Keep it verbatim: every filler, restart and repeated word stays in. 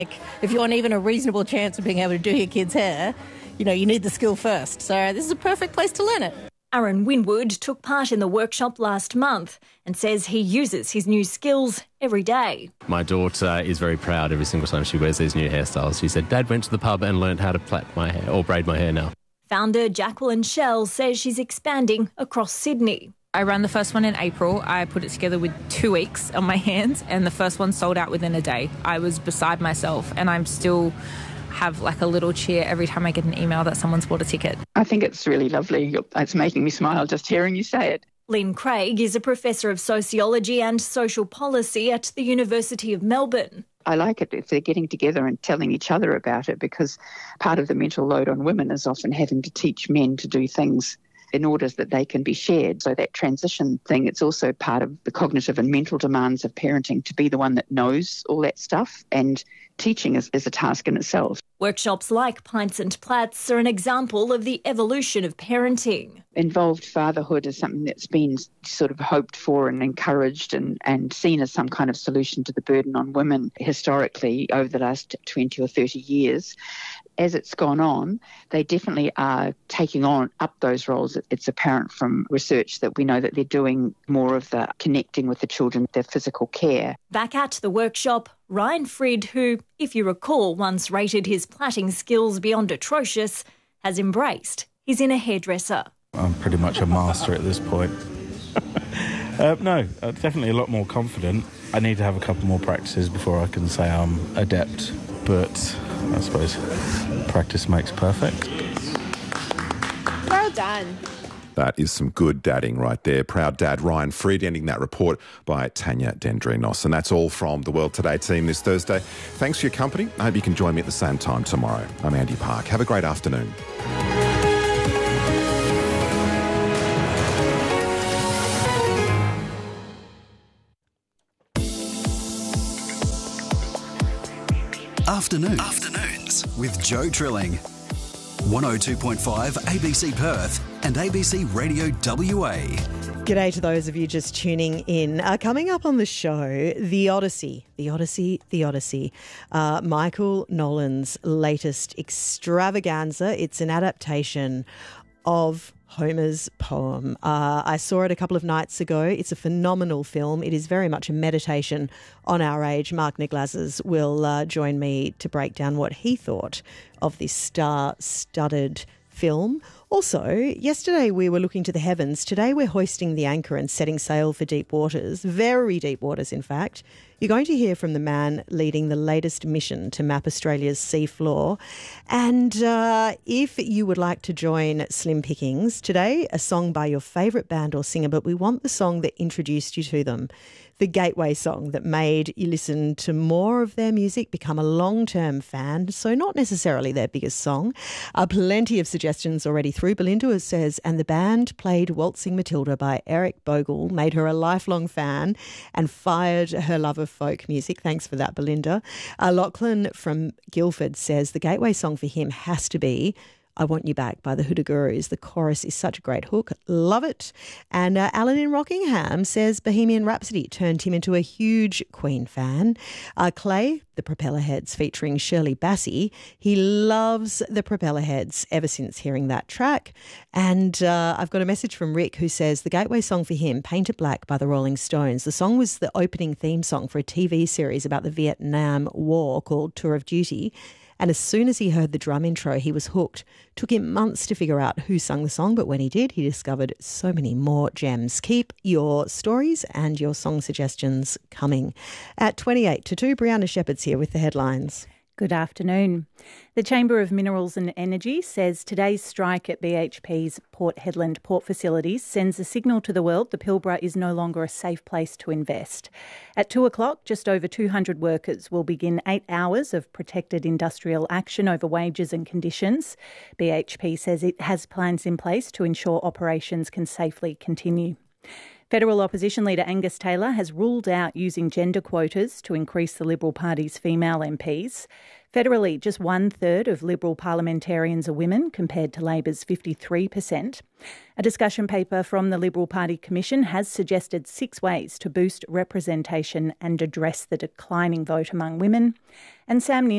If you want even a reasonable chance of being able to do your kid's hair, you know, you need the skill first. So this is a perfect place to learn it. Aaron Winwood took part in the workshop last month and says he uses his new skills every day. My daughter is very proud every single time she wears these new hairstyles. She said, Dad went to the pub and learned how to plait my hair or braid my hair now. Founder Jacqueline Shell says she's expanding across Sydney. I ran the first one in April. I put it together with two weeks on my hands and the first one sold out within a day. I was beside myself and I'm still have like a little cheer every time I get an email that someone's bought a ticket. I think it's really lovely. It's making me smile just hearing you say it. Lynn Craig is a professor of sociology and social policy at the University of Melbourne. I like it if they're getting together and telling each other about it, because part of the mental load on women is often having to teach men to do things in order that they can be shared. So that transition thing, it's also part of the cognitive and mental demands of parenting to be the one that knows all that stuff, and teaching is, is a task in itself. Workshops like Pints and Plats are an example of the evolution of parenting. Involved fatherhood is something that's been sort of hoped for and encouraged and, and seen as some kind of solution to the burden on women historically over the last twenty or thirty years. As it's gone on, they definitely are taking on up those roles. It's apparent from research that we know that they're doing more of the connecting with the children, their physical care. Back at the workshop, Ryan Frid, who, if you recall, once rated his plaiting skills beyond atrocious, has embraced his inner hairdresser. I'm pretty much a master at this point. uh, no, uh, definitely a lot more confident. I need to have a couple more practices before I can say I'm adept, but I suppose practice makes perfect. Well done. That is some good dadding right there. Proud dad Ryan Frid, ending that report by Tanya Dendrinos. And that's all from the World Today team this Thursday. Thanks for your company. I hope you can join me at the same time tomorrow. I'm Andy Park. Have a great afternoon. Afternoons. Afternoons with Joe Trilling. one oh two point five A B C Perth and A B C Radio W A. G'day to those of you just tuning in. Uh, coming up on the show, The Odyssey. The Odyssey, The Odyssey. Uh, Michael Nolan's latest extravaganza. It's an adaptation of Homer's poem. Uh, I saw it a couple of nights ago. It's a phenomenal film. It is very much a meditation on our age. Mark Niglazes will uh, join me to break down what he thought of this star-studded film. Also, yesterday we were looking to the heavens. Today we're hoisting the anchor and setting sail for deep waters, very deep waters in fact. You're going to hear from the man leading the latest mission to map Australia's seafloor. And uh, if you would like to join Slim Pickings, today a song by your favourite band or singer, but we want the song that introduced you to them. The gateway song that made you listen to more of their music, become a long-term fan, so not necessarily their biggest song. Uh, plenty of suggestions already through. Belinda says, and the band played Waltzing Matilda by Eric Bogle, made her a lifelong fan and fired her love of folk music. Thanks for that, Belinda. Uh, Lachlan from Guildford says the gateway song for him has to be I Want You Back by the Hoodoo Gurus. The chorus is such a great hook. Love it. And uh, Alan in Rockingham says Bohemian Rhapsody turned him into a huge Queen fan. Uh, Clay, the Propellerheads featuring Shirley Bassey. He loves the Propellerheads ever since hearing that track. And uh, I've got a message from Rick who says the gateway song for him, Paint It Black by the Rolling Stones. The song was the opening theme song for a T V series about the Vietnam War called Tour of Duty. And as soon as he heard the drum intro, he was hooked. Took him months to figure out who sung the song, but when he did, he discovered so many more gems. Keep your stories and your song suggestions coming. At twenty-eight to two, Brianna Shepherd's here with the headlines. Good afternoon. The Chamber of Minerals and Energy says today's strike at B H P's Port Hedland port facilities sends a signal to the world the Pilbara is no longer a safe place to invest. At two o'clock, just over two hundred workers will begin eight hours of protected industrial action over wages and conditions. B H P says it has plans in place to ensure operations can safely continue. Federal opposition leader Angus Taylor has ruled out using gender quotas to increase the Liberal Party's female M Ps. Federally, just one-third of Liberal parliamentarians are women, compared to Labor's fifty-three percent. A discussion paper from the Liberal Party Commission has suggested six ways to boost representation and address the declining vote among women. And Sam Neill